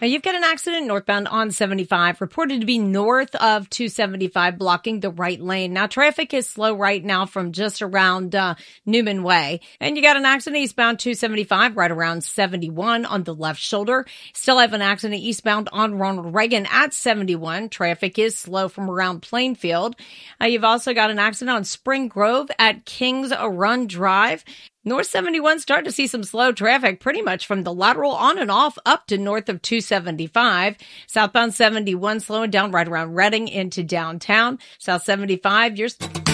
Now, you've got an accident northbound on 75, reported to be north of 275, blocking the right lane. Now, traffic is slow right now from just around Newman Way. And you got an accident eastbound 275 right around 71 on the left shoulder. Still have an accident eastbound on Ronald Reagan at 71. Traffic is slow from around Plainfield. You've also got an accident on Spring Grove at Kings Run Drive. North 71 starting to see some slow traffic pretty much from the lateral on and off up to north of 275. Southbound 71 slowing down right around Reading into downtown. South 75, you're